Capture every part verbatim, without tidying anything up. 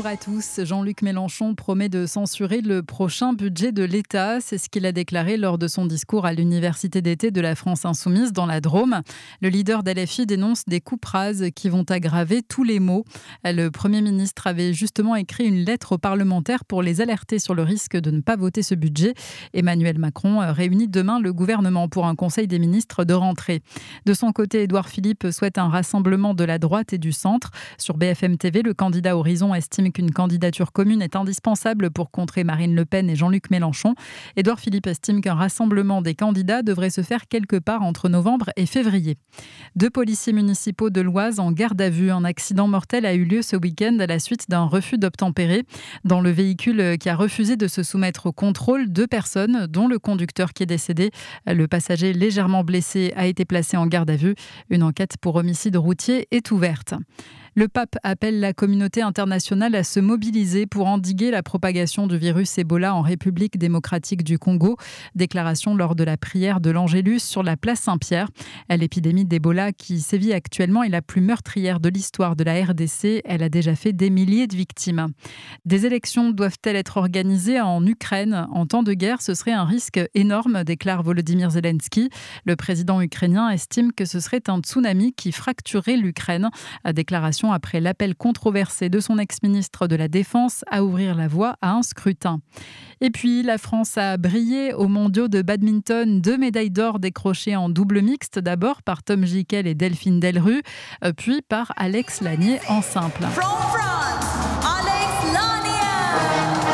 Bonjour à tous. Jean-Luc Mélenchon promet de censurer le prochain budget de l'État. C'est ce qu'il a déclaré lors de son discours à l'université d'été de la France Insoumise dans la Drôme. Le leader d'L F I dénonce des coupes rases qui vont aggraver tous les maux. Le Premier ministre avait justement écrit une lettre aux parlementaires pour les alerter sur le risque de ne pas voter ce budget. Emmanuel Macron réunit demain le gouvernement pour un conseil des ministres de rentrée. De son côté, Édouard Philippe souhaite un rassemblement de la droite et du centre. Sur B F M T V, le candidat Horizon estime qu'une candidature commune est indispensable pour contrer Marine Le Pen et Jean-Luc Mélenchon. Édouard Philippe estime qu'un rassemblement des candidats devrait se faire quelque part entre novembre et février. Deux policiers municipaux de l'Oise en garde à vue. Un accident mortel a eu lieu ce week-end à la suite d'un refus d'obtempérer. Dans le véhicule qui a refusé de se soumettre au contrôle, deux personnes, dont le conducteur qui est décédé. Le passager légèrement blessé a été placé en garde à vue. Une enquête pour homicide routier est ouverte. Le pape appelle la communauté internationale à se mobiliser pour endiguer la propagation du virus Ebola en République démocratique du Congo. Déclaration lors de la prière de l'Angélus sur la place Saint-Pierre. L'épidémie d'Ebola qui sévit actuellement est la plus meurtrière de l'histoire de la R D C. Elle a déjà fait des milliers de victimes. Des élections doivent-elles être organisées en Ukraine ? En temps de guerre, ce serait un risque énorme, déclare Volodymyr Zelensky. Le président ukrainien estime que ce serait un tsunami qui fracturerait l'Ukraine. Déclaration après l'appel controversé de son ex-ministre de la Défense à ouvrir la voie à un scrutin. Et puis, la France a brillé aux mondiaux de badminton. Deux médailles d'or décrochées en double mixte, d'abord par Tom Gickel et Delphine Delru, puis par Alex Lanier en simple. From France, Alex Lanier.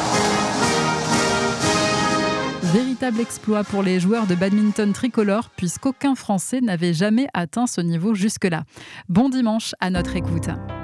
Véritable exploit pour les joueurs de badminton tricolore, puisqu'aucun Français n'avait jamais atteint ce niveau jusque-là. Bon dimanche à notre écoute.